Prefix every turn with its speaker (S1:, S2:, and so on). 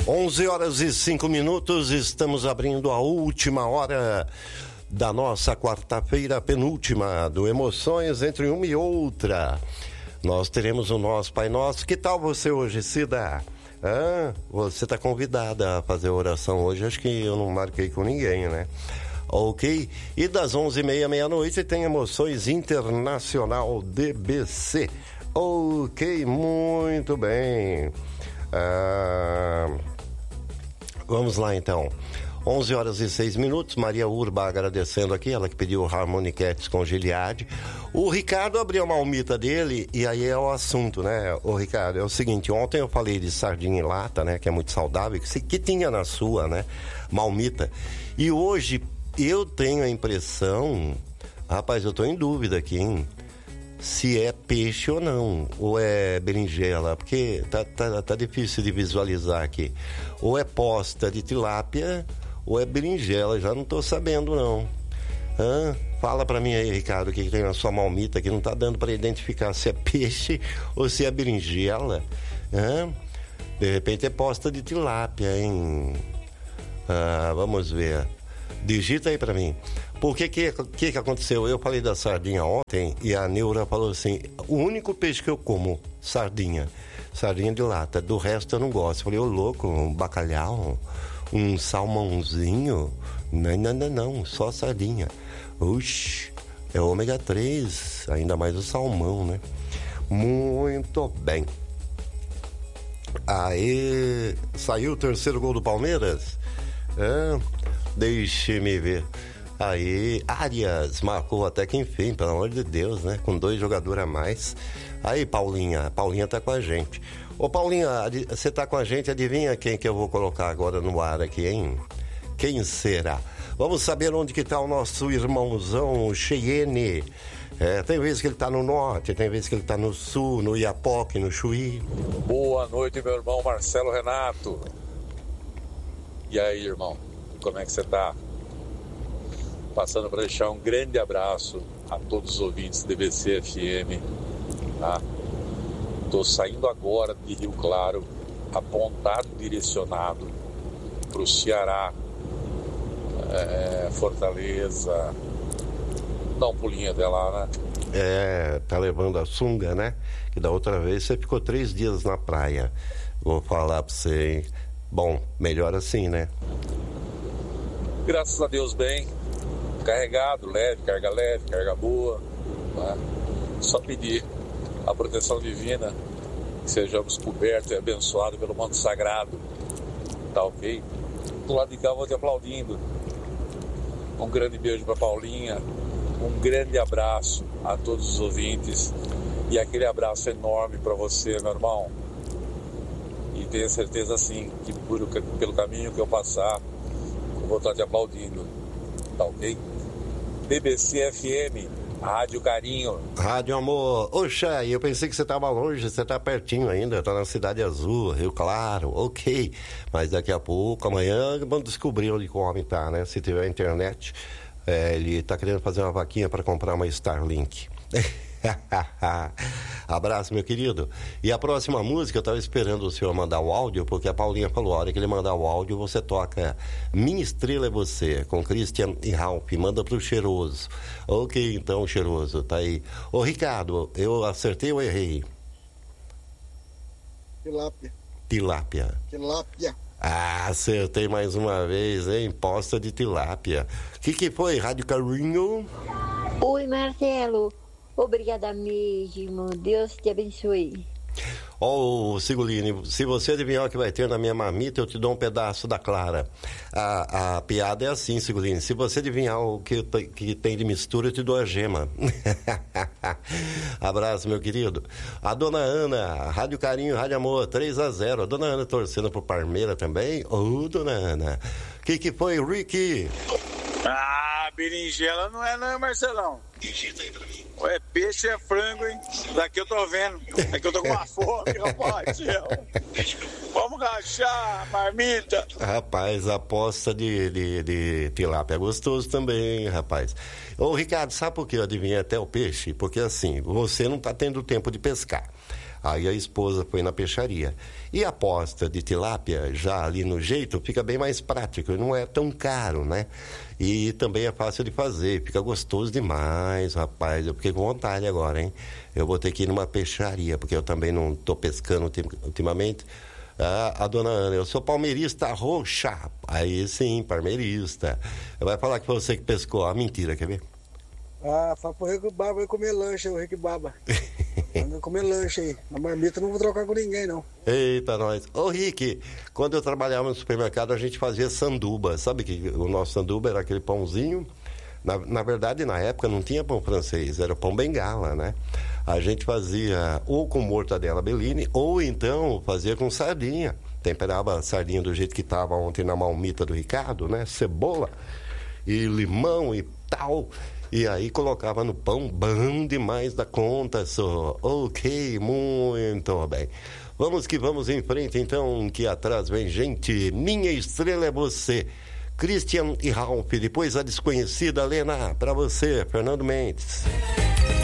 S1: 11h05, estamos abrindo a última hora da nossa quarta-feira, penúltima, do Emoções Entre Uma e Outra. Nós teremos o nosso Pai Nosso. Que tal você hoje, Cida? Você está convidada a fazer oração hoje, acho que eu não marquei com ninguém, né? Ok? E das 11h30 meia-noite tem Emoções Internacional DBC. Ok, muito bem. Vamos lá então. 11h06, Maria Urba agradecendo aqui, ela que pediu o Harmoniquettes com Giliade. O Ricardo abriu a malmita dele e aí é o assunto, né? O Ricardo, é o seguinte, ontem eu falei de sardinha em lata, né? Que é muito saudável, que tinha na sua, né? Malmita. E hoje eu tenho a impressão, rapaz, eu tô em dúvida aqui, hein? Se é peixe ou não, ou é berinjela, porque tá difícil de visualizar aqui. Ou é posta de tilápia, ou é berinjela, já não tô sabendo não. Fala pra mim aí, Ricardo, o que tem na sua malmita, que não tá dando pra identificar se é peixe ou se é berinjela. De repente é posta de tilápia, hein? Vamos ver. Digita aí pra mim. Por que aconteceu? Eu falei da sardinha ontem e a Neura falou assim, o único peixe que eu como, sardinha de lata, do resto eu não gosto. Eu falei, ô louco, um bacalhau, um salmãozinho, não, só sardinha. Oxi, é ômega 3, ainda mais o salmão, né? Muito bem. Aí, saiu o terceiro gol do Palmeiras? Deixe-me ver. Aí, Arias marcou até que enfim, pelo amor de Deus, né? Com 2 jogadores a mais. Aí, Paulinha tá com a gente. Ô, Paulinha, você tá com a gente, adivinha quem que eu vou colocar agora no ar aqui, hein? Quem será? Vamos saber onde que tá o nosso irmãozão, o Cheyenne. Tem vezes que ele tá no norte, tem vezes que ele tá no sul, no Iapoque, no Chuí.
S2: Boa noite, meu irmão Marcelo Renato. E aí, irmão, como é que você tá? Passando para deixar um grande abraço a todos os ouvintes do DBC FM, tá? Tô saindo agora de Rio Claro, apontado, direcionado para o Ceará, Fortaleza. Dá um pulinho até lá, né?
S1: Tá levando a sunga, né? Que da outra vez você ficou 3 dias na praia. Vou falar para você, hein? Bom, melhor assim, né?
S2: Graças a Deus, bem. Carregado, carga boa, né? Só pedir a proteção divina, que sejamos cobertos e abençoados pelo manto sagrado, tá ok? Do lado de cá vou te aplaudindo. Um grande beijo para Paulinha, um grande abraço a todos os ouvintes e aquele abraço enorme para você, meu irmão. E tenha certeza sim que pelo caminho que eu passar, eu vou estar te aplaudindo, tá ok? BBC FM, Rádio Carinho.
S1: Rádio Amor. Oxa, eu pensei que você estava longe, você está pertinho ainda, está na Cidade Azul, Rio Claro, ok. Mas daqui a pouco, amanhã, vamos descobrir onde o homem está, né? Se tiver internet, ele está querendo fazer uma vaquinha para comprar uma Starlink. Abraço, meu querido. E a próxima música, eu estava esperando o senhor mandar o áudio, porque a Paulinha falou, a hora que ele mandar o áudio, você toca Minha Estrela é Você, com Christian e Ralph, manda pro Cheiroso. Ok, então, Cheiroso, tá aí. Ô, Ricardo, eu acertei ou errei? Tilápia. Acertei mais uma vez, hein? Posta de tilápia. O que foi, Rádio Carinho?
S3: Oi, Marcelo. Obrigada mesmo. Deus te abençoe.
S1: Sigolini, se você adivinhar o que vai ter na minha marmita, eu te dou um pedaço da clara. A piada é assim, Sigolini. Se você adivinhar o que tem de mistura, eu te dou a gema. Abraço, meu querido. A dona Ana, Rádio Carinho, Rádio Amor, 3-0. A dona Ana torcendo pro Parmeira também. Dona Ana. O que foi, Ricky?
S4: Berinjela não é não, Marcelão.
S1: Digita aí pra mim.
S4: É peixe, é frango, hein? Daqui eu tô vendo. É que eu tô com uma fome, rapaz. Vamos rachar, marmita.
S1: Rapaz, a aposta de tilápia é gostoso também, rapaz. Ô, Ricardo, sabe por que eu adivinhei até o peixe? Porque assim, você não tá tendo tempo de pescar. Aí a esposa foi na peixaria. E a aposta de tilápia, já ali no jeito, fica bem mais prático, não é tão caro, né? E também é fácil de fazer, fica gostoso demais, rapaz. Eu fiquei com vontade agora, hein? Eu vou ter que ir numa peixaria, porque eu também não estou pescando ultimamente. A dona Ana, eu sou palmeirista roxa. Aí sim, palmeirista. Vai falar que foi você que pescou. Ah, mentira, quer ver?
S5: Fala pro Rico Baba vai comer lanche, o Rico Baba. Anda comer lanche aí. Na marmita não vou trocar com ninguém, não.
S1: Eita, nós. Ô, Rick, quando eu trabalhava no supermercado, a gente fazia sanduba. Sabe que o nosso sanduba era aquele pãozinho? Na verdade, na época, não tinha pão francês, era pão bengala, né? A gente fazia ou com mortadela Bellini, ou então fazia com sardinha. Temperava a sardinha do jeito que estava ontem na marmita do Ricardo, né? Cebola e limão e tal. E aí colocava no pão, bom demais da conta, só. Ok, muito bem. Vamos que vamos em frente, então, que atrás vem gente. Minha estrela é você. Christian e Ralph, depois a desconhecida Lena, para você, Fernando Mendes.